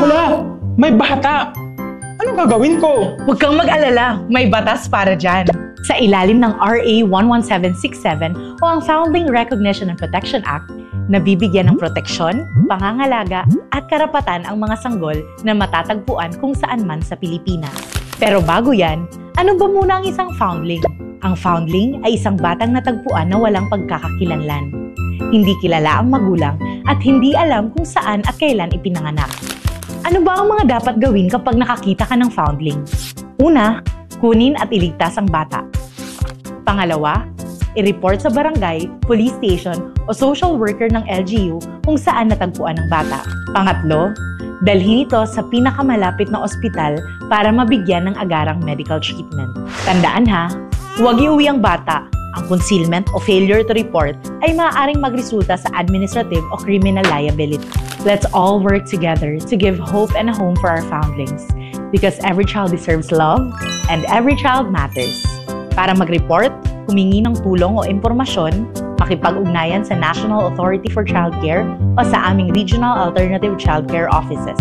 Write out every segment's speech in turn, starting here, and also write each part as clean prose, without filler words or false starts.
Hala, may bata! Anong gagawin ko? Huwag kang mag-alala, may batas para dyan. Sa ilalim ng RA 11767 o ang Foundling Recognition and Protection Act, nabibigyan ng proteksyon, pangangalaga at karapatan ang mga sanggol na matatagpuan kung saan man sa Pilipinas. Pero bago yan, ano ba muna ang isang foundling? Ang foundling ay isang batang natagpuan na walang pagkakakilanlan. Hindi kilala ang magulang at hindi alam kung saan at kailan ipinanganak. Ano ba ang mga dapat gawin kapag nakakita ka ng foundling? Una, kunin at iligtas ang bata. Pangalawa, i-report sa barangay, police station o social worker ng LGU kung saan natagpuan ang bata. Pangatlo, dalhin ito sa pinakamalapit na ospital para mabigyan ng agarang medical treatment. Tandaan ha, huwag iuwi ang bata. Ang concealment o failure to report ay maaaring magresulta sa administrative o criminal liability. Let's all work together to give hope and a home for our foundlings because every child deserves love and every child matters. Para mag-report, humingi ng tulong o impormasyon, makipag-ugnayan sa National Authority for Childcare o sa aming Regional Alternative Childcare Offices.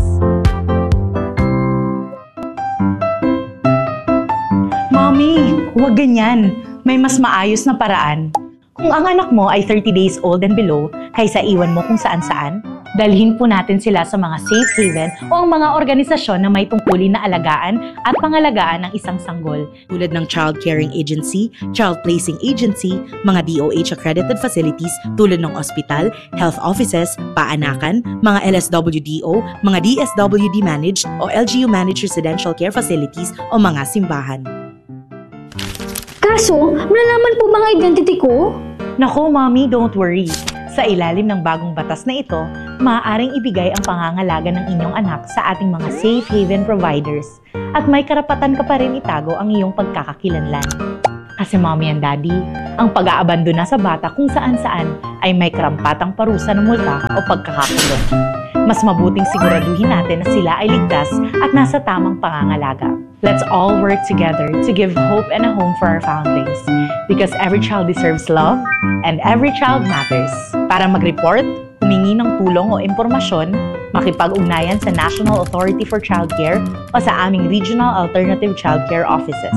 Mommy, huwag ganyan. May mas maayos na paraan. Kung ang anak mo ay 30 days old and below, kaysa iwan mo kung saan-saan, dalhin po natin sila sa mga safe haven o ang mga organisasyon na may tungkulin na alagaan at pangalagaan ng isang sanggol, tulad ng Child Caring Agency, Child Placing Agency, mga DOH accredited facilities tulad ng ospital, health offices, paanakan, mga LSWDO, mga DSWD managed o LGU managed residential care facilities o mga simbahan. Kaso, malalaman po ba ang identity ko? Nako, Mommy, don't worry. Sa ilalim ng bagong batas na ito, maaaring ibigay ang pangangalaga ng inyong anak sa ating mga safe haven providers at may karapatan ka pa rin itago ang iyong pagkakakilanlan. Kasi Mommy and Daddy, ang pag-aabandona sa bata kung saan-saan ay may karampatang parusa ng multa o pagkakakulong. Mas mabuting siguraduhin natin na sila ay ligtas at nasa tamang pangangalaga. Let's all work together to give hope and a home for our foundlings because every child deserves love and every child matters. Para mag-report, humingi ng tulong o impormasyon, makipag-ugnayan sa National Authority for Childcare o sa aming Regional Alternative Childcare Offices.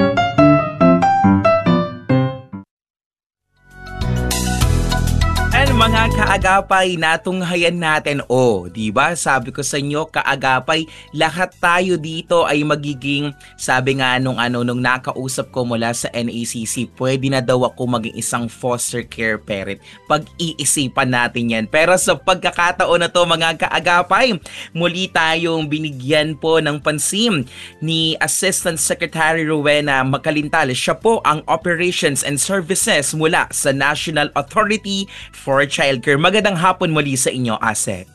Mga kaagapay, natunghayan natin. Di ba? Sabi ko sa inyo, kaagapay, lahat tayo dito ay magiging, sabi nga nung nakausap ko mula sa NACC, pwede na daw ako maging isang foster care parent. Pag-iisipan natin yan. Pero sa pagkakataon na to, mga kaagapay, muli tayong binigyan po ng pansin ni Assistant Secretary Rowena Macalintal. Siya po ang Operations and Services mula sa National Authority for Childcare. Magandang hapon muli sa inyo, ASEC.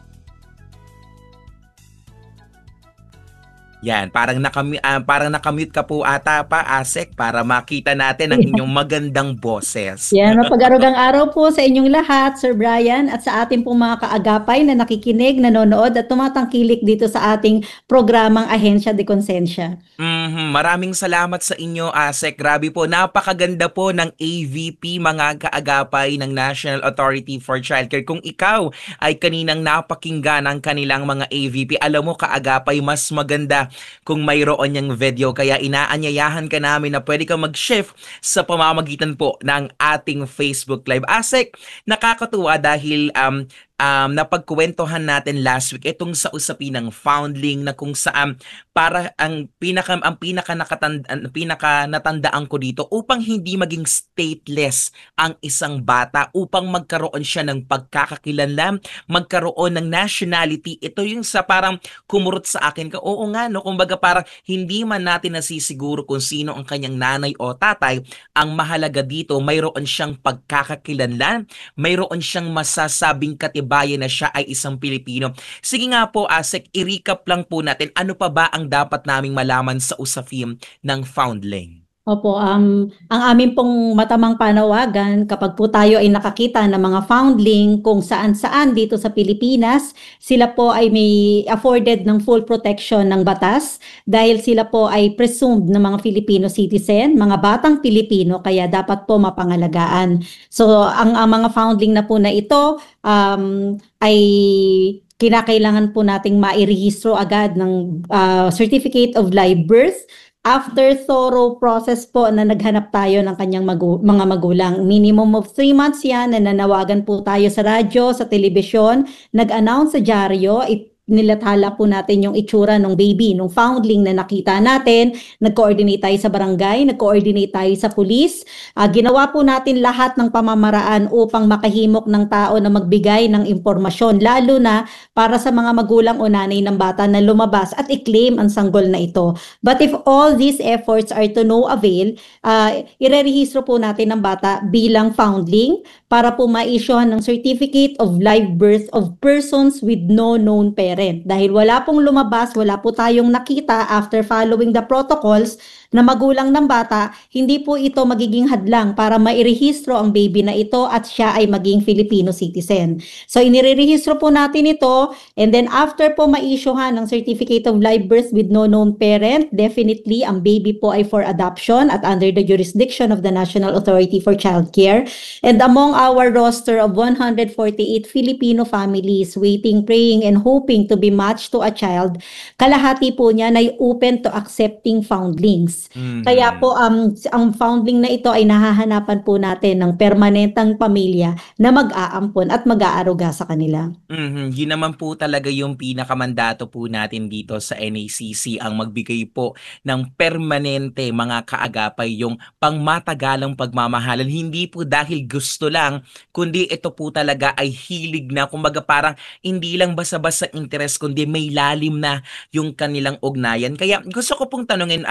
Yan, parang nakamute ka po ata pa, ASEC, para makita natin ang inyong magandang boses. Yan, mapag-arugang araw po sa inyong lahat, Sir Brian, at sa ating pong mga kaagapay na nakikinig, nanonood at tumatangkilik dito sa ating programang Ahensya de Konsensya. Maraming salamat sa inyo, ASEC. Grabe po, napakaganda po ng AVP, mga kaagapay ng National Authority for Childcare. Kung ikaw ay kaninang napakinggan ang kanilang mga AVP, alam mo, kaagapay, mas maganda kung mayroon niyang video, kaya inaanyayahan ka namin na pwede kang mag-shift sa pamamagitan po ng ating Facebook Live. ASEC, nakakatuwa dahil napagkwentuhan natin last week itong sa usapin ng foundling na kung saan para ang pinaka natandaan ko dito upang hindi maging stateless ang isang bata, upang magkaroon siya ng pagkakakilanlan, magkaroon ng nationality. Ito yung sa parang kumurot sa akin ka, oo nga no, kumbaga parang hindi man natin nasisiguro kung sino ang kanyang nanay o tatay, ang mahalaga dito mayroon siyang pagkakakilanlan, mayroon siyang masasabing katibayan na siya ay isang Pilipino. Sige nga po, ASEC, i-recap lang po natin ano pa ba ang dapat naming malaman sa usapin ng foundling. Opo, ang amin pong matamang panawagan kapag po tayo ay nakakita ng mga foundling kung saan-saan dito sa Pilipinas, sila po ay may afforded ng full protection ng batas dahil sila po ay presumed na mga Filipino citizen, mga batang Pilipino, kaya dapat po mapangalagaan. So, ang mga foundling na po na ito ay kinakailangan po nating mairehistro agad ng Certificate of Live Birth after thorough process po na naghanap tayo ng kanyang mga magulang. Minimum of 3 months yan na nanawagan po tayo sa radyo, sa telebisyon, nag-announce sa dyaryo, nilathala po natin yung itsura ng baby, ng foundling na nakita natin, nag-coordinate tayo sa barangay, nag-coordinate tayo sa pulis, ginawa po natin lahat ng pamamaraan upang makahimok ng tao na magbigay ng impormasyon, lalo na para sa mga magulang o nanay ng bata na lumabas at i-claim ang sanggol na ito. But if all these efforts are to no avail, irerehistro po natin ang bata bilang foundling para po ma-issuehan ng Certificate of Live Birth of persons with no known parent. Dahil wala pong lumabas, wala po tayong nakita after following the protocols na magulang ng bata, hindi po ito magiging hadlang para mairehistro ang baby na ito at siya ay maging Filipino citizen. So inirerehistro po natin ito, and then after po ma-issuehan ng Certificate of Live Birth with no known parent, definitely ang baby po ay for adoption at under the jurisdiction of the National Authority for Child Care. And among our roster of 148 Filipino families waiting, praying, and hoping to be matched to a child, kalahati po niyan ay open to accepting foundlings. Kaya po ang foundling na ito ay nahahanapan po natin ng permanentang pamilya na mag-aampon at mag-aaruga sa kanila. Yun naman po talaga yung pinakamandato po natin dito sa NACC, ang magbigay po ng permanente mga kaagapay, yung pangmatagalang pagmamahalan. Hindi po dahil gusto lang, kundi ito po talaga ay hilig na, kumbaga parang hindi lang basta-basta interest, kundi may lalim na yung kanilang ugnayan. Kaya gusto ko pong tanungin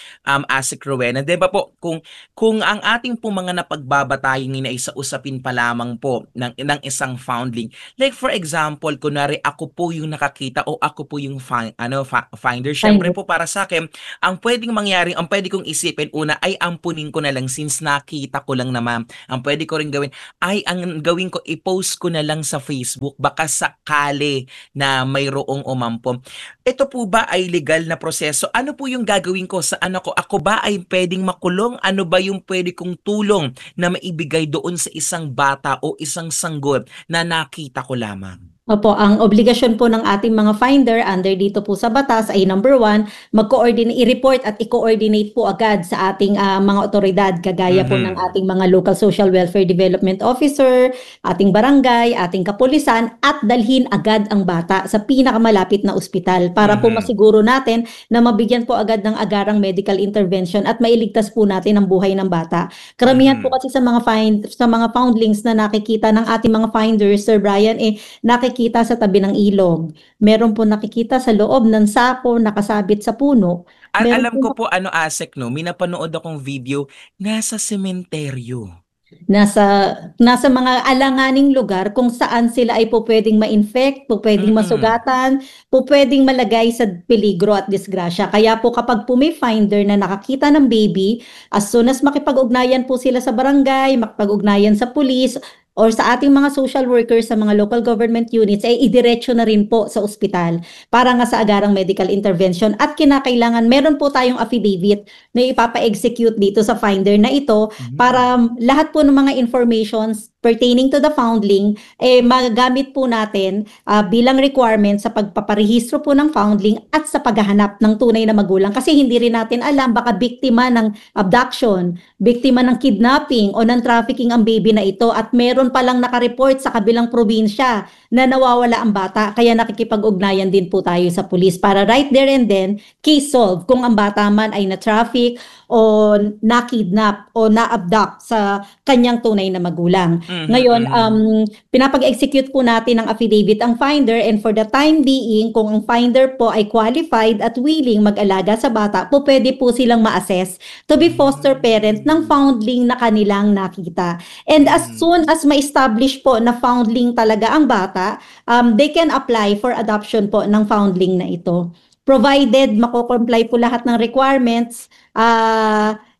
Asik Rowena, 'di ba po, kung ang ating po mga napagbabatayan ngayon ay sa usapin pa lamang po ng isang foundling. Like for example, kunwari ako po yung nakakita o ako po yung finder. Syempre po para sa akin, ang pwedeng mangyari, ang pwede kong isipin una ay ampunin ko na lang since nakita ko lang naman. Ang pwede ko rin gawin ay ang gawin ko i-post ko na lang sa Facebook baka sakali na mayroong umampon. Ito po ba ay legal na proseso? Ano po yung gagawin ko sa anak ko? Ako ba ay pwedeng makulong? Ano ba yung pwede kong tulong na maibigay doon sa isang bata o isang sanggol na nakita ko lamang? Opo, ang obligasyon po ng ating mga finder under dito po sa batas ay number 1, i-report at i-coordinate po agad sa ating mga otoridad, kagaya po ng ating mga local social welfare development officer, ating barangay, ating kapulisan, at dalhin agad ang bata sa pinakamalapit na ospital para po masiguro natin na mabigyan po agad ng agarang medical intervention at mailigtas po natin ang buhay ng bata. Karamihan po kasi sa mga foundlings na nakikita ng ating mga finders, Sir Brian, nakikita sa tabi ng ilog. Meron po nakikita sa loob ng sako nakasabit sa puno. Alam ko po Asik, no, may napanood akong video nasa sementeryo. Nasa mga alanganing lugar kung saan sila ay po pwedeng ma-infect, po pwedeng masugatan, po pwedeng malagay sa peligro at disgrasya. Kaya po kapag po may finder na nakakita ng baby, as soon as makipag-ugnayan po sila sa barangay, makipag-ugnayan sa pulis, or sa ating mga social workers sa mga local government units, ay idiretso na rin po sa ospital para nga sa agarang medical intervention. At kinakailangan, meron po tayong affidavit na ipapa-execute dito sa finder na ito para lahat po ng mga informations pertaining to the foundling, magagamit po natin bilang requirement sa pagpaparehistro po ng foundling at sa paghahanap ng tunay na magulang. Kasi hindi rin natin alam, baka biktima ng abduction, biktima ng kidnapping o ng trafficking ang baby na ito at meron palang nakareport sa kabilang probinsya na nawawala ang bata. Kaya nakikipag-ugnayan din po tayo sa pulis para right there and then, case solve kung ang bata man ay na-traffic o na-kidnap o na-abduct sa kanyang tunay na magulang. Ngayon, pinapag-execute po natin ng affidavit ang finder, and for the time being, kung ang finder po ay qualified at willing mag-alaga sa bata, po pwede po silang ma-assess to be foster parent ng foundling na kanilang nakita. And as soon as ma-establish po na foundling talaga ang bata, they can apply for adoption po ng foundling na ito. Provided mako-comply po lahat ng requirements,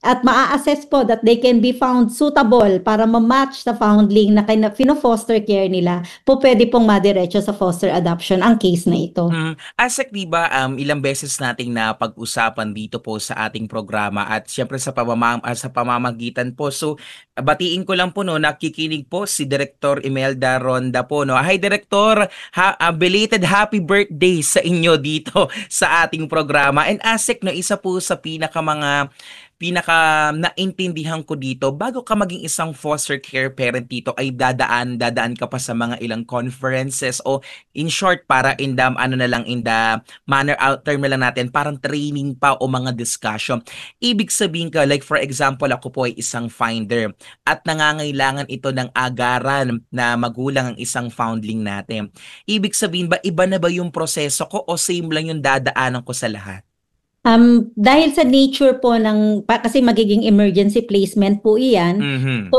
at maa-assess po that they can be found suitable para ma-match sa foundling na fino-foster care nila, po pwede pong madiretso sa foster adoption ang case na ito. Asek, di ba, ilang beses nating napag-usapan dito po sa ating programa at syempre sa pamamagitan po. So, batiin ko lang po, no, nakikinig po si Director Imelda Ronda po, no. Hi, Director! Belated happy birthday sa inyo dito sa ating programa. And Asek, no, isa po sa pinaka naintindihan ko dito, bago ka maging isang foster care parent dito ay dadaan ka pa sa mga ilang conferences o in short para in the manner out term na lang natin, parang training pa o mga discussion. Ibig sabihin ka, like for example, ako po ay isang finder at nangangailangan ito ng agaran na magulang ang isang foundling natin. Ibig sabihin ba, iba na ba yung proseso ko o same lang yung dadaanan ko sa lahat? Dahil sa nature po kasi magiging emergency placement po iyan, so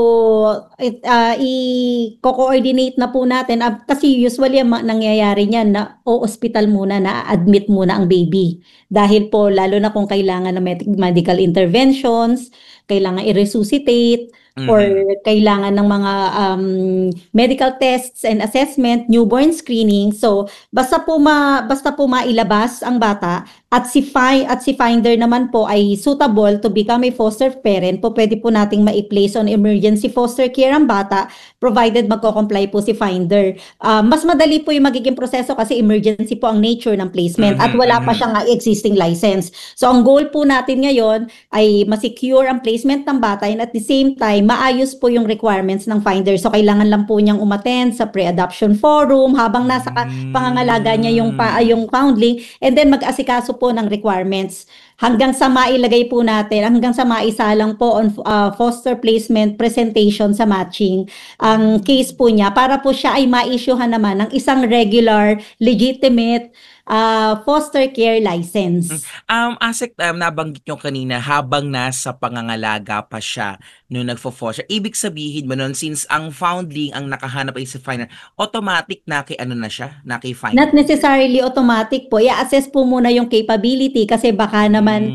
i-coordinate na po natin, kasi usually nangyayari niyan na hospital muna, na-admit muna ang baby. Dahil po lalo na kung kailangan ng medical interventions, kailangan i-resuscitate, or kailangan ng mga medical tests and assessment, newborn screening. So basta po mailabas ang bata at si finder naman po ay suitable to become a foster parent, po pwede po nating ma-place on emergency foster care ang bata provided magko-comply po si finder. Mas madali po yung magiging proseso kasi emergency po ang nature ng placement at wala pa siyang existing license. So ang goal po natin ngayon ay ma-secure ang placement ng bata and at the same time maayos po yung requirements ng finder. So kailangan lang po niyang umattend sa pre-adoption forum habang nasa pangangalaga niya yung foundling, and then mag-asikaso po ng requirements hanggang sa mailagay po natin, hanggang sa maisalang po on foster placement presentation sa matching ang case po niya para po siya ay ma-issuehan naman ng isang regular, legitimate foster care license. Asek, nabanggit nyo kanina habang nasa pangangalaga pa siya nung nagfo-foster. Ibig sabihin mo nun, since ang foundling ang nakahanap ay si finder, automatic na kay finder? Not necessarily automatic po. I-assess po muna yung capability kasi baka naman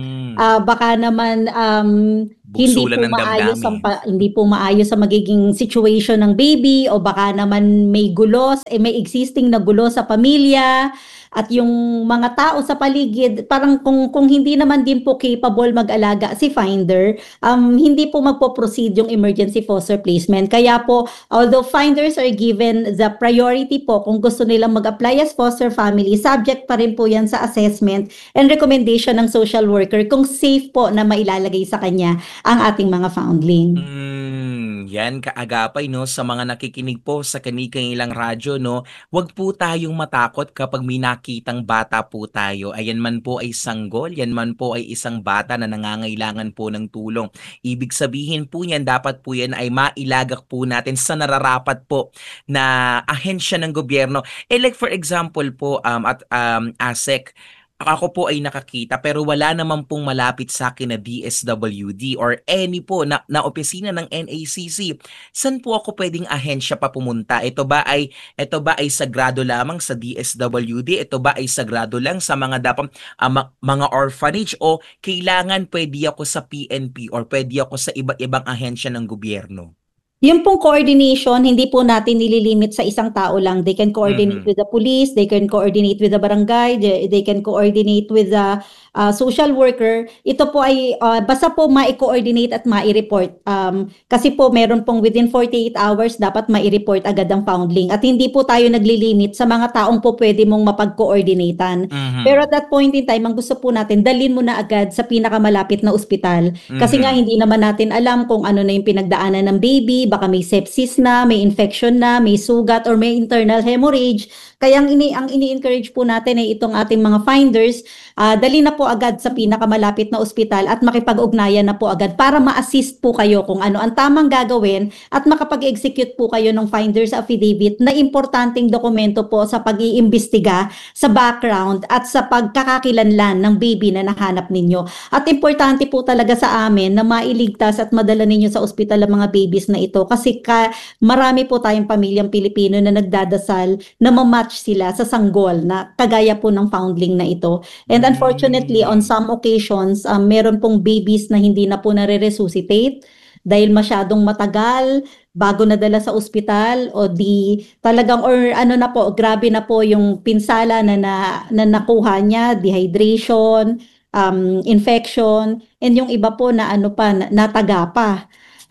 hindi po maayos sa magiging situation ng baby, o baka naman may may existing na gulo sa pamilya at yung mga tao sa paligid, parang kung hindi naman din po capable mag-alaga si finder, hindi po magpo-proceed yung emergency foster placement. Kaya po, although finders are given the priority po kung gusto nilang mag-apply as foster family, subject pa rin po yan sa assessment and recommendation ng social worker kung safe po na mailalagay sa kanya ang ating mga foundling. Yan kaagapay, no, sa mga nakikinig po sa kanilang radyo, no, wag po tayong matakot kapag may nakitang bata po tayo. Ayan man po ay sanggol, yan man po ay isang bata na nangangailangan po ng tulong. Ibig sabihin po yan, dapat po yan ay mailagak po natin sa nararapat po na ahensya ng gobyerno. Like for example po, Asek, ako po ay nakakita pero wala naman pong malapit sa akin na DSWD or any po na opisina ng NACC. Saan po ako pwedeng ahensya pa pumunta? Ito ba ay sagrado lamang sa DSWD? Ito ba ay sagrado lang sa mga mga orphanage, o kailangan pwede ako sa PNP or pwede ako sa iba't ibang ahensya ng gobyerno? Yung pong coordination, hindi po natin nililimit sa isang tao lang. They can coordinate with the police, they can coordinate with the barangay, they can coordinate with the social worker. Ito po ay basta po ma-coordinate at ma-report. Kasi po meron pong within 48 hours dapat ma-report agad ang foundling. At hindi po tayo naglilimit sa mga taong po pwede mong mapag-coordinatan. Pero at that point in time, ang gusto po natin, dalhin mo na agad sa pinakamalapit na ospital. Kasi nga hindi naman natin alam kung ano na yung pinagdaanan ng baby, baka may sepsis na, may infection na, may sugat, or may internal hemorrhage. Kaya ang ini-encourage po natin ay itong ating mga finders, dali na po agad sa pinakamalapit na ospital at makipag-ugnayan na po agad para ma-assist po kayo kung ano ang tamang gagawin at makapag-execute po kayo ng finder's affidavit na importanteng dokumento po sa pag-iimbestiga sa background at sa pagkakakilanlan ng baby na nahanap ninyo. At importante po talaga sa amin na mailigtas at madala ninyo sa ospital ang mga babies na ito ito kasi marami po tayong pamilyang Pilipino na nagdadasal na mamatch sila sa sanggol na kagaya po ng foundling na ito. And unfortunately, on some occasions, meron pong babies na hindi na po nare-resuscitate dahil masyadong matagal bago nadala sa ospital o di talagang or ano na po, grabe na po yung pinsala na nakuha niya, dehydration, infection, and yung iba po na ano pa, nataga pa.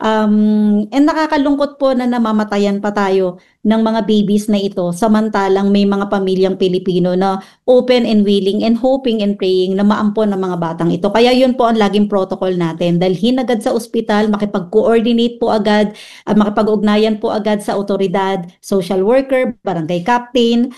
And nakakalungkot po na namamatayan pa tayo ng mga babies na ito samantalang may mga pamilyang Pilipino na open and willing and hoping and praying na maampon ng mga batang ito. Kaya yun po ang laging protocol natin. Dalhin agad sa ospital, makipag-coordinate po agad, makipag-ugnayan po agad sa otoridad, social worker, barangay captain,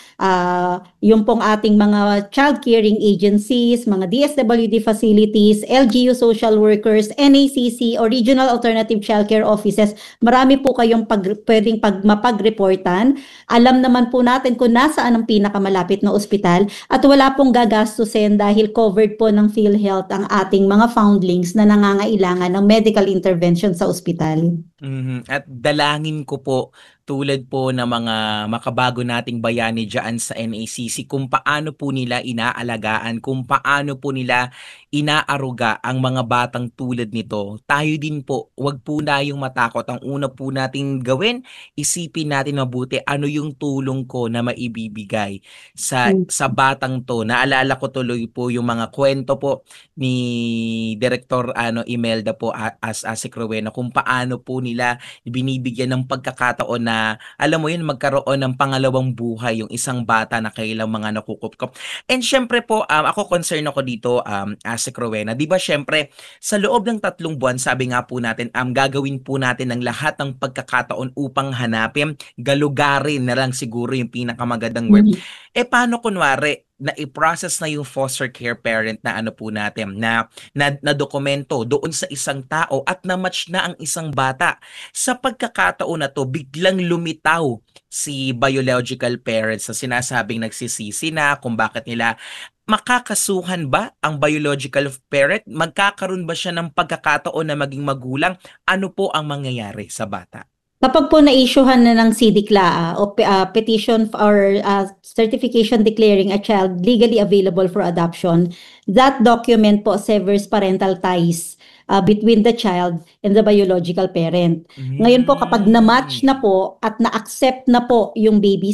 yung pong ating mga child caring agencies, mga DSWD facilities, LGU social workers, NACC o Regional Alternative Childcare Offices. Marami po kayong pwedeng mapag-reportan. Alam naman po natin kung nasaan ang pinakamalapit na ospital at wala pong gagastusin dahil covered po ng PhilHealth ang ating mga foundlings na nangangailangan ng medical intervention sa ospital. At dalangin ko po tulad po ng mga makabago nating bayani dyan sa NACC kung paano po nila inaalagaan, kung paano po nila inaaruga ang mga batang tulad nito. Tayo din po, wag po tayong matakot. Ang una po nating gawin, isipin natin mabuti ano yung tulong ko na maibibigay sa batang to. Naalala ko tuloy po yung mga kwento po ni Director Imelda po as Asik Rowena kung paano po nila binibigyan ng pagkakataon na alam mo yun, magkaroon ng pangalawang buhay yung isang bata na kailang mga nakukupkop. And syempre po, ako concern ako dito, Asik Rowena. Di ba syempre, sa loob ng 3 buwan, sabi nga po natin, gagawin po natin ng lahat ng pagkakataon upang hanapin, galugarin na lang siguro yung pinakamagandang word. Paano kunwari, na i-process na yung foster care parent na ano po natin, na dokumento doon sa isang tao at na-match na ang isang bata. Sa pagkakataon na to, biglang lumitaw si biological parents na sinasabing nagsisisi na kung bakit nila makakasuhan ba ang biological parent? Magkakaroon ba siya ng pagkakataon na maging magulang? Ano po ang mangyayari sa bata? Kapag po na-issuehan na ng CDCLA o petition or certification declaring a child legally available for adoption, that document po severs parental ties between the child and the biological parent. Ngayon po kapag na-match na po at na-accept na po yung baby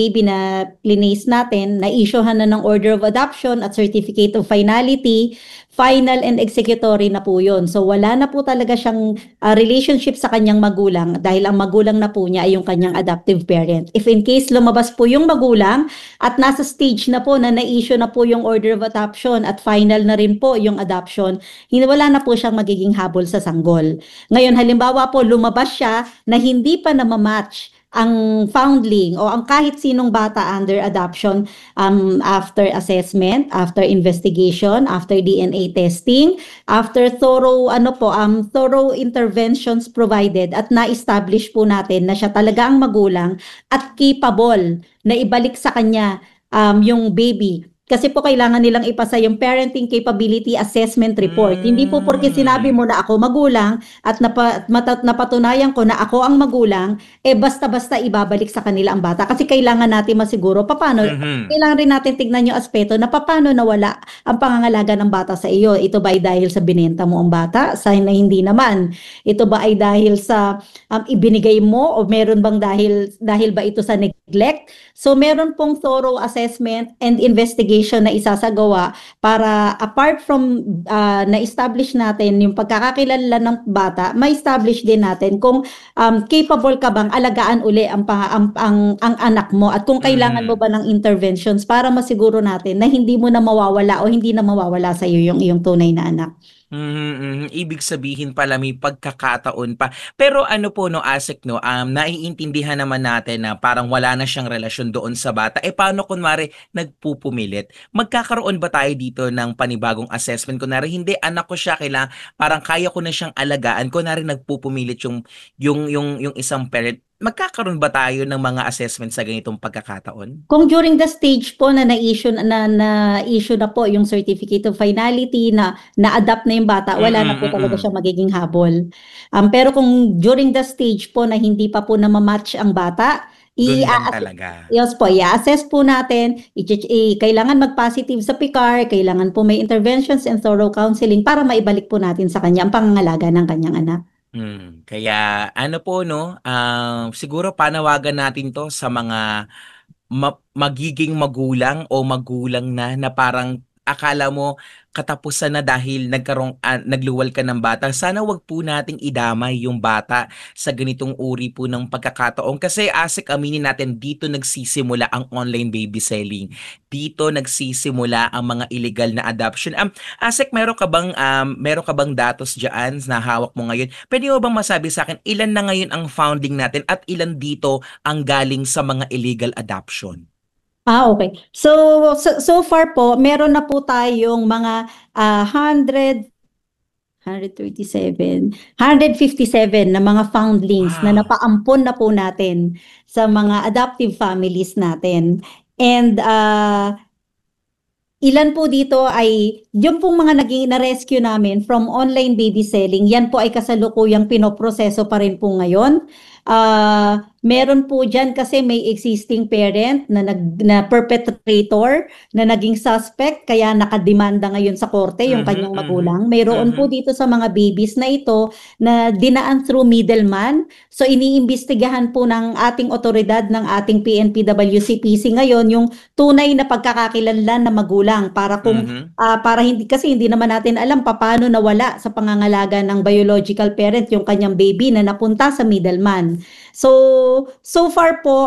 na plinase natin, na-issuehan na ng order of adoption at certificate of finality, final and executory na po yun. So wala na po talaga siyang relationship sa kanyang magulang dahil ang magulang na po niya ay yung kanyang adoptive parent. If in case lumabas po yung magulang at nasa stage na po na na-issue na po yung order of adoption at final na rin po yung adoption, wala na po siyang magiging habol sa sanggol. Ngayon halimbawa po lumabas siya na hindi pa na-match ang foundling o ang kahit sinong bata under adoption after assessment, after investigation, after DNA testing, after thorough interventions provided at na-establish po natin na siya talaga ang magulang at capable na ibalik sa kanya yung baby. Kasi po kailangan nilang ipasa yung Parenting Capability Assessment Report. Hindi po porque sinabi mo na ako magulang at napatunayan ko na ako ang magulang, basta-basta ibabalik sa kanila ang bata. Kasi kailangan natin masiguro kailangan rin natin tignan yung aspeto na paano nawala ang pangangalaga ng bata sa iyo. Ito ba ay dahil sa binenta mo ang bata? Sa na hindi naman. Ito ba ay dahil sa ibinigay mo o meron bang dahil ba ito sa neglect? So meron pong thorough assessment and investigation na isasagawa para apart from na-establish natin yung pagkakakilala ng bata, ma-establish din natin kung capable ka bang alagaan uli ang anak mo at kung kailangan mo ba ng interventions para masiguro natin na hindi mo na mawawala o hindi na mawawala sa iyo yung iyong tunay na anak. Ibig sabihin pala may pagkakataon pa. Pero ano po Asik naiintindihan naman natin na parang wala na siyang relasyon doon sa bata. Paano kunwari nagpupumilit? Magkakaroon ba tayo dito ng panibagong assessment? Kunwari hindi anak ko siya, parang kaya ko na siyang alagaan. Kunwari nagpupumilit yung isang parent. magkakaroon ba tayo ng mga assessment sa ganitong pagkakataon? Kung during the stage po na na-issue na po yung certificate of finality na na-adapt na yung bata, wala na po talaga siya magiging habol. Pero kung during the stage po na hindi pa po na-match ang bata, Doon lang talaga. yes po, i-assess po natin, kailangan mag-positive sa PICAR, kailangan po may interventions and thorough counseling para maibalik po natin sa kanya ang pangangalaga ng kanyang anak. Kaya ano po no, siguro panawagan natin 'to sa mga magiging magulang o magulang na parang akala mo katapusan na dahil nagluwal ka ng bata. Sana wag po nating idamay yung bata sa ganitong uri po ng pagkakataon. Kasi Asik, aminin natin, dito nagsisimula ang online baby selling. Dito nagsisimula ang mga illegal na adoption. Asik, meron ka bang datos diyan na hawak mo ngayon? Pwede mo bang masabi sa akin ilan na ngayon ang founding natin at ilan dito ang galing sa mga illegal adoption? Okay. So far po, meron na po tayong mga 157 na mga foundlings na Wow. napaampon na po natin sa mga adoptive families natin. And ilan po dito ay yung pong mga naging na-rescue namin from online baby selling, yan po ay kasalukuyang pinoproseso pa rin po ngayon. Meron po dyan kasi may existing parent na perpetrator na naging suspect kaya nakademanda ngayon sa korte yung kanyang magulang. Mayroon po dito sa mga babies na ito na dinaan through middleman. So iniimbestigahan po ng ating otoridad ng ating PNP-WCPC ngayon yung tunay na pagkakakilanlan na magulang para para hindi naman natin alam paano nawala sa pangangalaga ng biological parent yung kanyang baby na napunta sa middleman. So far po,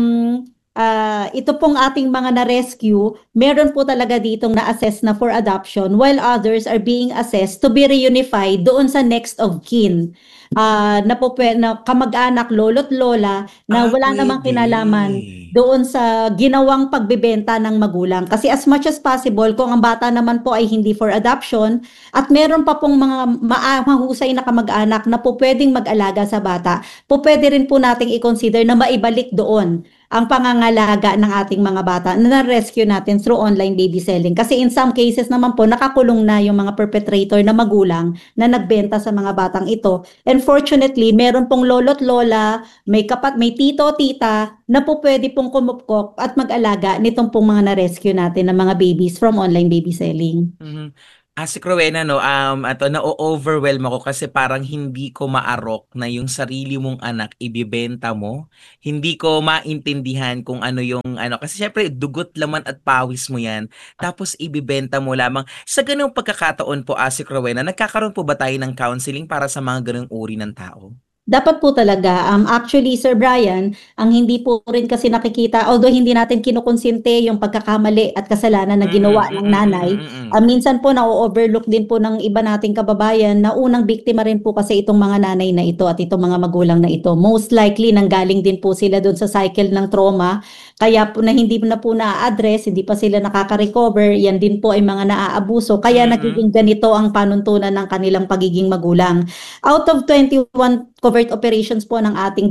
ito pong ating mga na-rescue, meron po talaga ditong na-assess na for adoption while others are being assessed to be reunified doon sa next of kin. Na kamag-anak, lolo't lola na wala namang kinalaman doon sa ginawang pagbebenta ng magulang. Kasi as much as possible, kung ang bata naman po ay hindi for adoption at meron pa pong mga mahusay na kamag-anak na po pwedeng mag-alaga sa bata, po pwede rin po nating i-consider na maibalik doon ang pangangalaga ng ating mga bata na na-rescue natin through online baby selling. Kasi in some cases naman po, nakakulong na yung mga perpetrator na magulang na nagbenta sa mga batang ito. And fortunately, meron pong lolo't lola, may tito, tita, na po pwede pong kumupkok at mag-alaga nitong pong mga na-rescue natin ng mga babies from online baby selling. Asik Rowena, no, na-overwhelm ako kasi parang hindi ko maarok na yung sarili mong anak ibibenta mo. Hindi ko maintindihan kung ano yung kasi syempre dugot, laman at pawis mo yan. Tapos ibibenta mo lamang. Sa ganung pagkakataon po, Asik Rowena, nagkakaroon po ba tayo ng counseling para sa mga ganung uri ng tao? Dapat po talaga. Actually, Sir Brian, ang hindi po rin kasi nakikita, although hindi natin kinukonsinte yung pagkakamali at kasalanan na ginawa ng nanay, minsan po na-overlook din po ng iba nating kababayan na unang biktima rin po kasi itong mga nanay na ito at itong mga magulang na ito. Most likely, nanggaling din po sila doon sa cycle ng trauma, kaya po na hindi na po na-address, hindi pa sila nakaka-recover, yan din po ay mga naaabuso, kaya nagiging ganito ang panuntunan ng kanilang pagiging magulang. Out of 21 covert operations po ng ating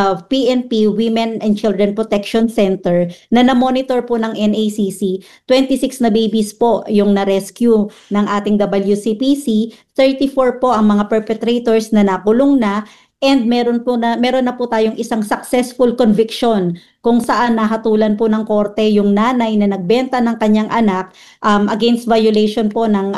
PNP Women and Children Protection Center na na-monitor po ng NACC, 26 na babies po yung na-rescue ng ating WCPC, 34 po ang mga perpetrators na nakulong na, and meron na po tayong isang successful conviction kung saan nahatulan po ng korte yung nanay na nagbenta ng kanyang anak against violation po ng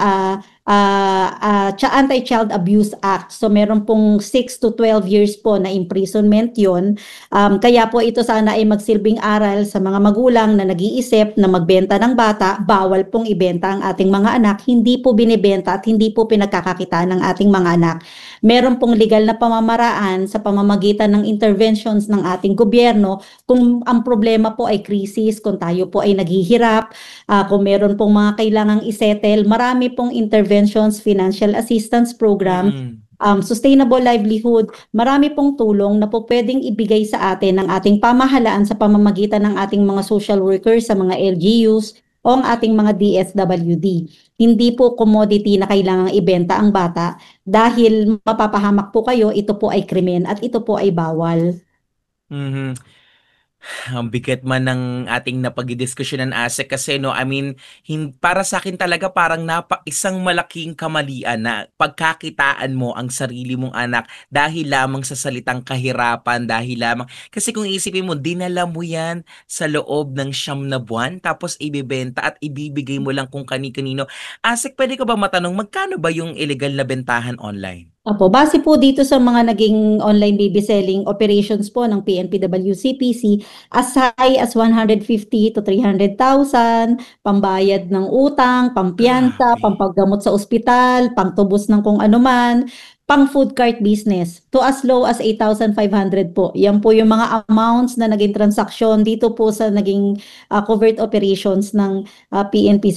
Anti-Child Abuse Act. So meron pong 6 to 12 years po na imprisonment yon. Kaya po ito sana ay magsilbing aral sa mga magulang na nag-iisip na magbenta ng bata. Bawal pong ibenta ang ating mga anak. Hindi po binibenta at hindi po pinagkakakitaan ng ating mga anak. Meron pong legal na pamamaraan sa pamamagitan ng interventions ng ating gobyerno kung ang problema po ay krisis, kung tayo po ay naghihirap, kung meron pong mga kailangang isettle, marami pong interventions, financial assistance program, sustainable livelihood, marami pong tulong na po pwedeng ibigay sa atin ng ating pamahalaan sa pamamagitan ng ating mga social workers, sa mga LGUs, o ang ating mga DSWD. Hindi po commodity na kailangang ibenta ang bata dahil mapapahamak po kayo, ito po ay krimen at ito po ay bawal. Mhm. Ang bigat man ng ating napagdidiskusyonan, Ase, kasi no, I mean, para sa akin talaga parang isang malaking kamalian na pagkakitaan mo ang sarili mong anak dahil lamang sa salitang kahirapan, dahil lamang, kasi kung isipin mo, dinala mo yan sa loob ng 9 na buwan, tapos ibibenta at ibibigay mo lang kung kani-kanino. Ase, pwede ko ba matanong, magkano ba yung illegal na bentahan online? Opo, base po dito sa mga naging online baby selling operations po ng PNP-WCPC, as high as 150 to 300,000, pambayad ng utang, pampiyansa, Grabe. pampagamot sa ospital, pangtubos ng kung ano man, pang food cart business, to as low as 8,500 po. Yan po yung mga amounts na naging transaksyon dito po sa naging covert operations ng PNP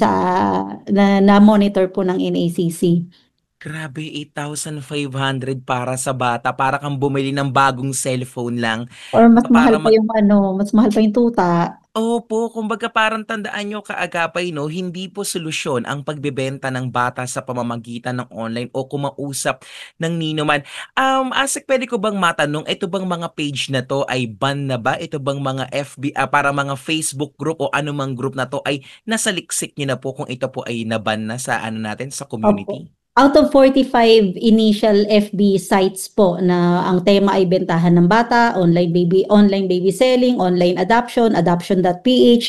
na monitor po ng NACC. Grabe, 8,500 para sa bata. Para kang bumili ng bagong cellphone lang. Or mas mahal Para pa yung mas mahal pa yung tuta. Opo, kumbaga parang tandaan nyo, kaagapay, no, hindi po solusyon ang pagbebenta ng bata sa pamamagitan ng online o kumausap ng ninuman. Asik, pwede ko bang matanong, ito bang mga page na to ay ban na ba? Ito bang mga FB, para mga Facebook group o anumang group na to ay nasa liksik nyo na po kung ito po ay naban na sa ano natin, sa Opo. community? Out of 45 initial FB sites po na ang tema ay bentahan ng bata, online baby selling, online adoption, adoption.ph,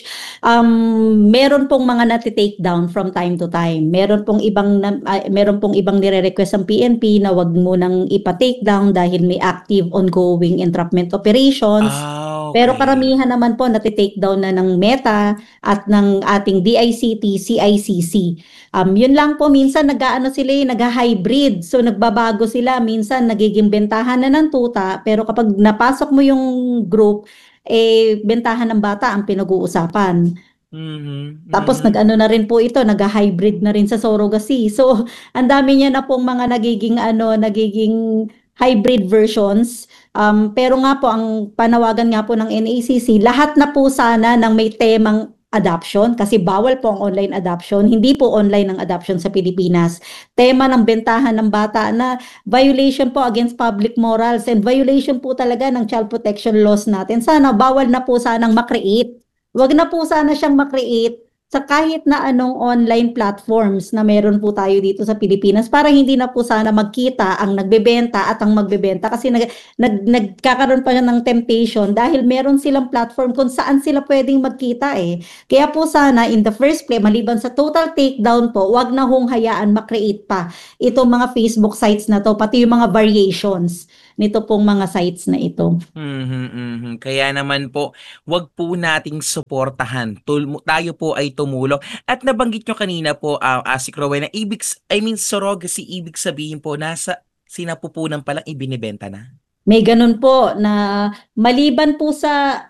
meron pong mga nati-take down from time to time. Meron pong ibang nire-request ang PNP na wag mo nang ipa-take down dahil may active ongoing entrapment operations. Pero Okay. karamihan naman po nati-take down na ng Meta at ng ating DICT, CICC. Yun lang po, minsan nag-aano sila, nag-hybrid. So nagbabago sila, minsan nagiging bentahan na ng tuta, pero kapag napasok mo yung group, bentahan ng bata ang pinag-uusapan. Mhm, Tapos mhm. nag-ano na rin po ito, nag-hybrid na rin sa surrogacy. So ang dami niya na pong mga nagiging hybrid versions. Pero nga po, ang panawagan nga po ng NACC, lahat na po sana ng may temang adoption, kasi bawal po ang online adoption, hindi po online ang adoption sa Pilipinas. Tema ng bentahan ng bata na violation po against public morals and violation po talaga ng child protection laws natin. Sana bawal na po sanang makreate. Wag na po sana siyang makreate sa kahit na anong online platforms na meron po tayo dito sa Pilipinas, para hindi na po sana magkita ang nagbebenta at ang magbebenta, kasi nagkakaroon pa ng temptation dahil meron silang platform kung saan sila pwedeng magkita eh. Kaya po sana in the first place, maliban sa total takedown po, wag na hong hayaan makreate pa itong mga Facebook sites na to, pati yung mga variations nito pong mga sites na ito. Mhm, mhm. Kaya naman po, 'wag po nating suportahan. Tayo po ay tumulong. At nabanggit nyo kanina po, Asik Rowena, surrogacy, ibig sabihin po nasa sinapupunan pa lang ibinebenta na? May ganun po na maliban po sa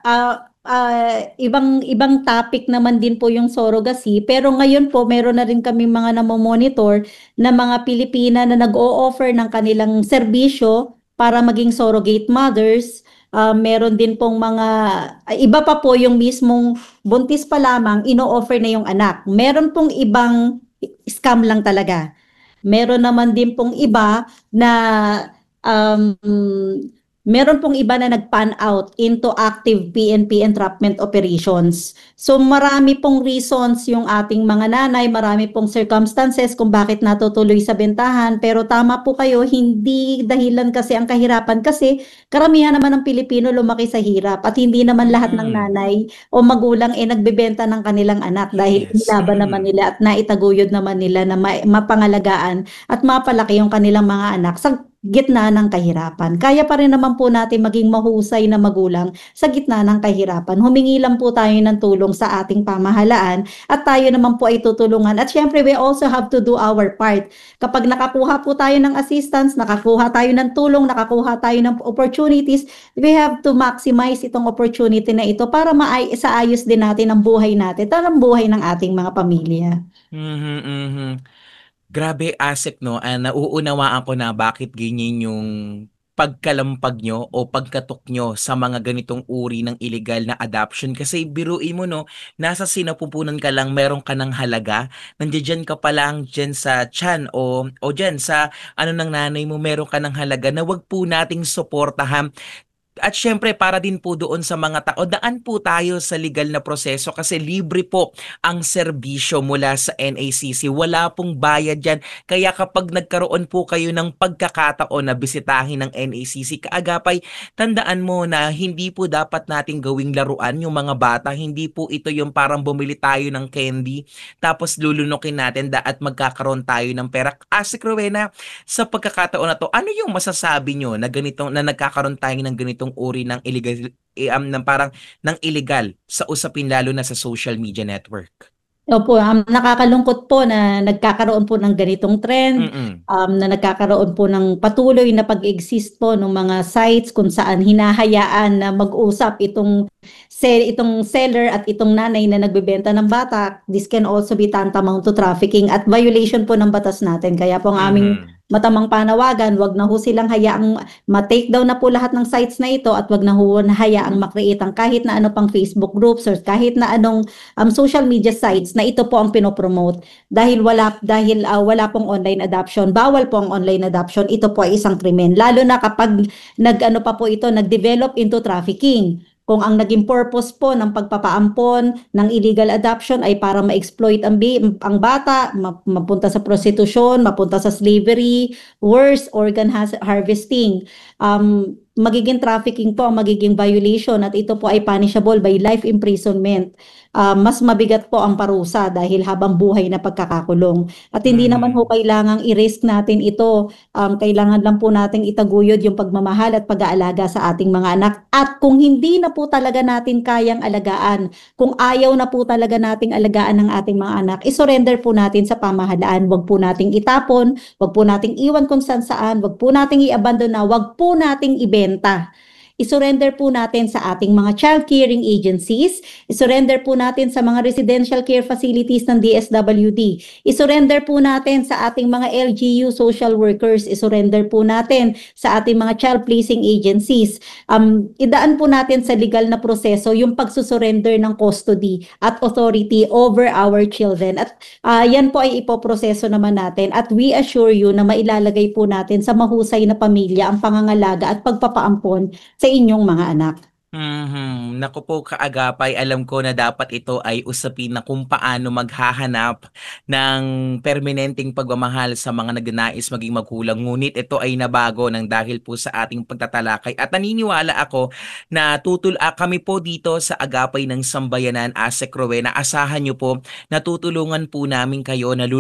ibang topic naman din po yung surrogacy, pero ngayon po meron na rin kami mga namomonitor na mga Pilipina na nag-o-offer ng kanilang serbisyo para maging surrogate mothers. Meron din pong iba pa po yung mismong buntis pa lamang, ino-offer na yung anak. Meron pong ibang scam lang talaga. Meron naman din pong iba na um, meron pong iba na nag-pan out into active PNP entrapment operations. So marami pong reasons yung ating mga nanay, marami pong circumstances kung bakit natutuloy sa bentahan. Pero tama po kayo, hindi dahilan kasi ang kahirapan, kasi karamihan naman ng Pilipino lumaki sa hirap at hindi naman lahat ng Mm. nanay o magulang nagbebenta ng kanilang anak dahil Yes, nilaban naman nila at naitaguyod naman nila na mapangalagaan at mapalaki yung kanilang mga anak sa gitna ng kahirapan. Kaya pa rin naman po natin maging mahusay na magulang sa gitna ng kahirapan. Humingi lang po tayo ng tulong sa ating pamahalaan at tayo naman po ay tutulungan. At syempre, we also have to do our part. Kapag nakakuha po tayo ng assistance, nakakuha tayo ng tulong, nakakuha tayo ng opportunities, we have to maximize itong opportunity na ito para maayos din natin ang buhay natin at ang buhay ng ating mga pamilya. Mhm, mhm. Grabe, Asik, 'no, nauunawaan ko na bakit ganyan yung pagkalampag nyo o pagkatok nyo sa mga ganitong uri ng illegal na adoption. Kasi biruin mo, 'no, nasa sinapupunan ka lang, meron ka ng halaga, nandiyan ka pa lang diyan sa tiyan o diyan sa ano ng nanay mo, meron ka ng halaga na 'wag po nating suportahan. At syempre para din po doon sa mga tao, daan po tayo sa legal na proseso kasi libre po ang serbisyo mula sa NACC. Wala pong bayad yan. Kaya kapag nagkaroon po kayo ng pagkakataon na bisitahin ng NACC, kaagapay, tandaan mo na hindi po dapat nating gawing laruan yung mga bata. Hindi po ito yung parang bumili tayo ng candy tapos lulunukin natin at magkakaroon tayo ng pera. Ate Rowena, sa pagkakataon na to, ano yung masasabi nyo na ganitong na nagkakaroon tayo ng ganitong uri ng illegal ng parang ng illegal sa usapin lalo na sa social media network? Opo, nakakalungkot po na nagkakaroon po ng ganitong trend, na nagkakaroon po ng patuloy na pag-exist po ng mga sites kung saan hinahayaan na mag-usap itong seller at itong nanay na nagbebenta ng bata. This can also be tantamount to trafficking at violation po ng batas natin. Kaya po ang aming matamang panawagan, wag na ho silang hayaang ma-take down na po lahat ng sites na ito at wag na ho hayaang makreate ang kahit na ano pang Facebook groups or kahit na anong social media sites na ito po ang pinopromote. Dahil wala pong online adoption, bawal po ang online adoption, ito po ay isang krimen. Lalo na kapag nag-develop into trafficking. Kung ang naging purpose po ng pagpapaampon ng illegal adoption ay para ma-exploit ang bata, mapunta sa prostitution, mapunta sa slavery, worse, organ harvesting, magiging trafficking po ang magiging violation at ito po ay punishable by life imprisonment. Mas mabigat po ang parusa dahil habang buhay na pagkakakulong. At hindi naman po kailangang i-risk natin ito. Kailangan lang po nating itaguyod yung pagmamahal at pag-aalaga sa ating mga anak. At kung hindi na po talaga natin kayang alagaan, kung ayaw na po talaga nating alagaan ng ating mga anak, isurrender po natin sa pamahalaan. Huwag po nating itapon, huwag po nating iwan kung saan, huwag po nating i-abandon na, huwag po nating ibenta. Isurrender po natin sa ating mga child caring agencies, isurrender po natin sa mga residential care facilities ng DSWD, isurrender po natin sa ating mga LGU social workers, isurrender po natin sa ating mga child placing agencies. Idaan po natin sa legal na proseso yung pagsusurrender ng custody at authority over our children. At yan po ay ipoproseso naman natin at we assure you na mailalagay po natin sa mahusay na pamilya ang pangangalaga at pagpapaampon sa inyong mga anak. Naku po kaagapay, alam ko na dapat ito ay usapin na kung paano maghahanap ng permanenteng pagmamahal sa mga nagnanais maging magulang. Ngunit ito ay nabago ng dahil po sa ating pagtatalakay. At naniniwala ako na kami po dito sa Agapay ng Sambayanan, Ate Rowena, asahan nyo po na tutulungan po namin kayo na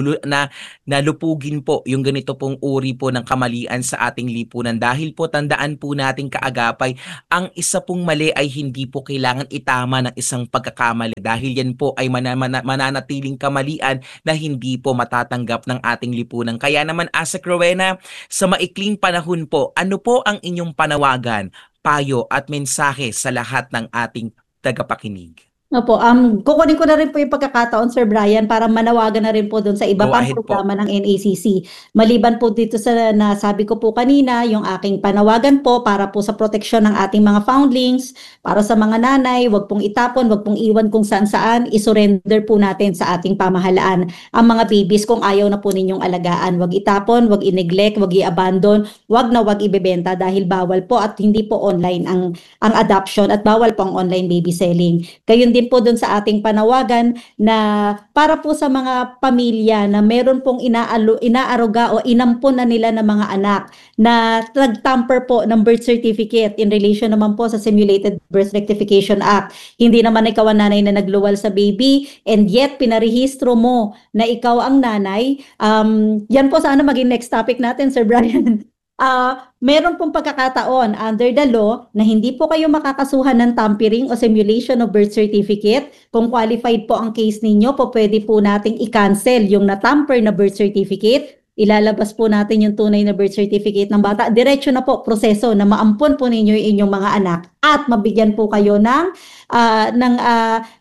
lupugin po yung ganito pong uri po ng kamalian sa ating lipunan. Dahil po tandaan po natin kaagapay, ang isa pong mali ay hindi po kailangan itama ng isang pagkakamali dahil yan po ay mananatiling kamalian na hindi po matatanggap ng ating lipunan. Kaya naman, Ate Rowena, sa maikling panahon po, ano po ang inyong panawagan, payo at mensahe sa lahat ng ating tagapakinig? Opo, kukunin ko na rin po yung pagkakataon, Sir Brian, para manawagan na rin po doon sa iba Go pang ahead po. programa ng NACC. Maliban po dito sa nasabi ko po kanina, yung aking panawagan po para po sa proteksyon ng ating mga foundlings, para sa mga nanay, wag pong itapon, wag pong iwan kung saan-saan, isurrender po natin sa ating pamahalaan ang mga babies kung ayaw na po ninyong alagaan. Wag itapon, wag i-neglect, wag i-abandon, wag ibebenta dahil bawal po at hindi po online ang adoption at bawal po ang online baby selling. Gayon din po doon sa ating panawagan na para po sa mga pamilya na meron pong inaaruga o inampon na nila ng mga anak na nag-tamper po ng birth certificate in relation naman po sa Simulated Birth Rectification Act. Hindi naman ikaw ang nanay na nagluwal sa baby and yet pinarehistro mo na ikaw ang nanay. Yan po sana maging next topic natin, Sir Brian. Meron pong pagkakataon under the law na hindi po kayo makakasuhan ng tampering o simulation of birth certificate. Kung qualified po ang case ninyo, po pwede po nating i-cancel yung na-tamper na birth certificate. Ilalabas po natin yung tunay na birth certificate ng bata. Diretso na po proseso na maampon po ninyo yung inyong mga anak at mabigyan po kayo ng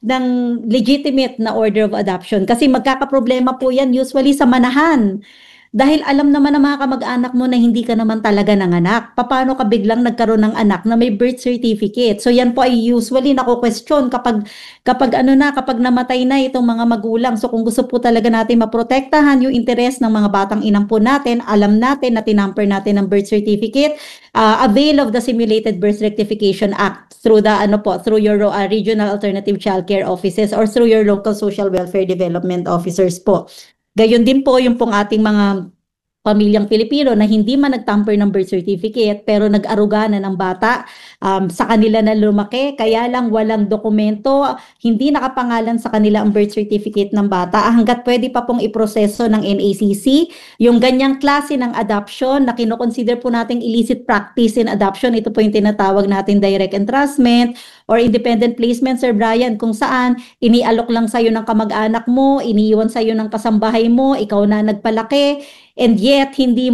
legitimate na order of adoption. Kasi magkakaproblema po yan usually sa manahan. Dahil alam naman ng mga kamag-anak mo na hindi ka naman talaga nanganak. Paano ka biglang nagkaroon ng anak na may birth certificate? So yan po ay usually nako-question kapag namatay na itong mga magulang. So kung gusto po talaga natin maprotektahan yung interes ng mga batang inang po natin, alam natin na tinamper natin ng birth certificate, avail of the Simulated Birth Rectification Act through your regional alternative childcare offices or through your local social welfare development officers po. Gayon din po yung pong ating mga pamilyang Pilipino na hindi man nagtamper ng birth certificate pero nag-aruga na ng bata sa kanila na lumaki, kaya lang walang dokumento, hindi nakapangalan sa kanila ang birth certificate ng bata. Hanggat pwede pa pong iproseso ng NACC, yung ganyang klase ng adoption na kinoconsider po nating illicit practice in adoption, ito po yung tinatawag natin direct entrustment or independent placement, Sir Brian, kung saan inialok lang sa'yo ng kamag-anak mo, iniiwan sa'yo ng kasambahay mo, ikaw na nagpalaki, and yet hindi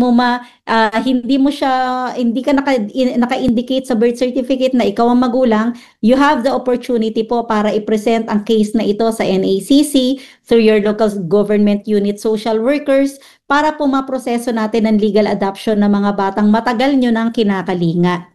ka naka-indicate sa birth certificate na ikaw ang magulang. You have the opportunity po para i-present ang case na ito sa NACC through your local government unit social workers para po maproseso natin ang legal adoption ng mga batang matagal nyo nang kinakalinga.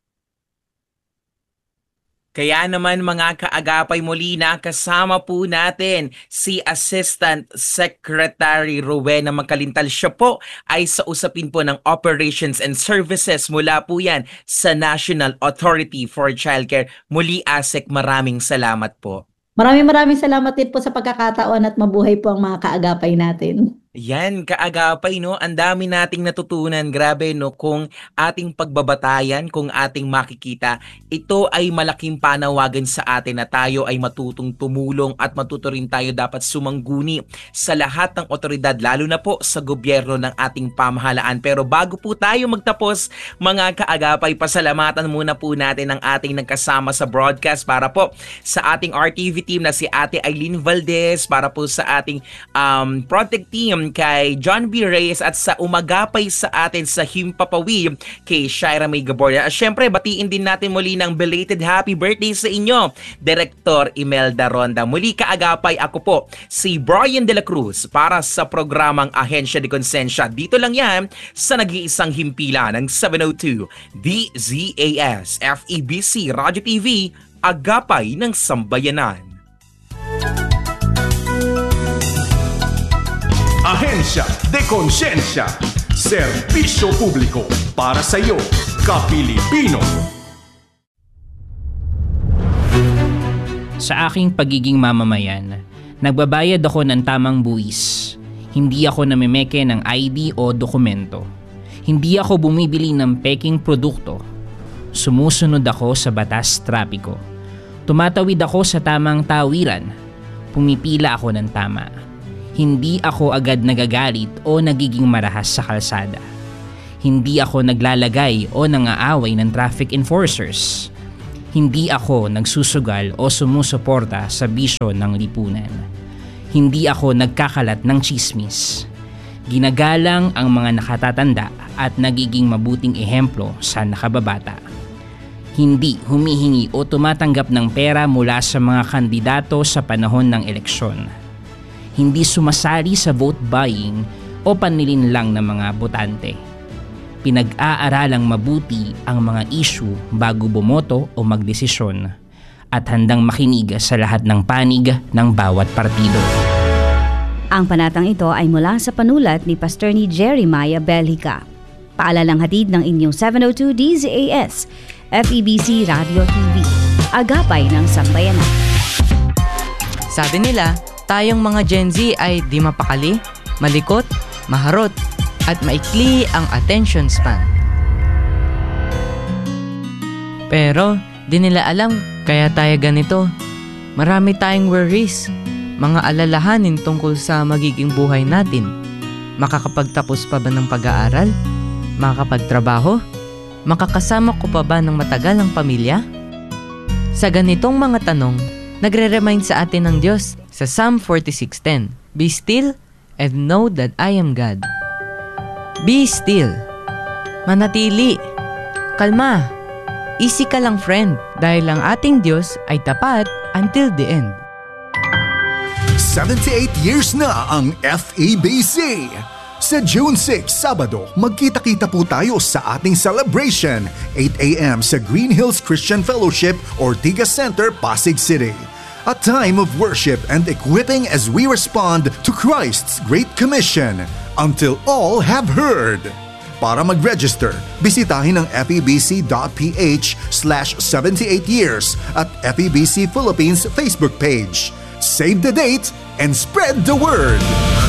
Kaya naman mga kaagapay, Molina, kasama po natin si Assistant Secretary Rowena Magkalintal. Siya po ay sa usapin po ng Operations and Services mula po yan sa National Authority for Childcare. Muli, ASEC, maraming salamat po. Maraming salamat din po sa pagkakataon at mabuhay po ang mga kaagapay natin. Yan, kaagapay, no? Ang dami nating natutunan. Grabe, no? Kung ating pagbabatayan, kung ating makikita, ito ay malaking panawagan sa atin na tayo ay matutong tumulong at matuto rin tayo dapat sumangguni sa lahat ng otoridad, lalo na po sa gobyerno ng ating pamahalaan. Pero bago po tayo magtapos, mga kaagapay, pasalamatan muna po natin ang ating nagkasama sa broadcast para po sa ating RTV team na si Ate Eileen Valdez, para po sa ating project team kay John B. Reyes at sa umagapay sa atin sa Himpapawi kay Shaira May Gaborya. At syempre, batiin din natin muli ng belated happy birthday sa inyo, Director Imelda Ronda. Muli kaagapay, ako po si Brian De La Cruz para sa programang Ahensya de Konsensya. Dito lang yan sa nag-iisang himpila ng 702 DZAS FEBC Radio TV, Agapay ng Sambayanan. Ahensya de Konsensya, serbisyo publiko para sa iyo, ka-Pilipino. Sa aking pagiging mamamayan, nagbabayad ako ng tamang buwis. Hindi ako namimeke ng ID o dokumento. Hindi ako bumibili ng peking produkto. Sumusunod ako sa batas trapiko. Tumatawid ako sa tamang tawiran. Pumipila ako ng tama. Hindi ako agad nagagalit o nagiging marahas sa kalsada. Hindi ako naglalagay o nangaaway ng traffic enforcers. Hindi ako nagsusugal o sumusuporta sa bisyo ng lipunan. Hindi ako nagkakalat ng tsismis. Ginagalang ang mga nakatatanda at nagiging mabuting ehemplo sa nakababata. Hindi humihingi o tumatanggap ng pera mula sa mga kandidato sa panahon ng eleksyon. Hindi sumasali sa vote buying o panlilin lang ng mga botante. Pinag-aaralang mabuti ang mga issue bago bumoto o magdesisyon at handang makinig sa lahat ng panig ng bawat partido. Ang panatang ito ay mula sa panulat ni Pastor ni Jeremiah Belhica. Paalalang hatid ng inyong 702 DZAS FEBC Radio TV, Agapay ng Sambayanan. Sabi nila, tayong mga Gen Z ay di mapakali, malikot, maharot, at maikli ang attention span. Pero, di nila alam kaya tayo ganito. Marami tayong worries, mga alalahanin tungkol sa magiging buhay natin. Makakapagtapos pa ba ng pag-aaral? Makakapagtrabaho? Makakasama ko pa ba ng matagal ang pamilya? Sa ganitong mga tanong, nagre-remind sa atin ng Diyos sa Psalm 46:10, Be still and know that I am God. Be still. Manatili. Kalma. Easy ka lang, friend, dahil ang ating Diyos ay tapat until the end. 78 years na ang FEBC. Sa June 6, Sabado, magkita-kita po tayo sa ating celebration, 8 a.m. sa Green Hills Christian Fellowship, Ortigas Center, Pasig City. A time of worship and equipping as we respond to Christ's Great Commission, until all have heard. Para mag-register, bisitahin ang febc.ph/78years at FEBC Philippines Facebook page. Save the date and spread the word!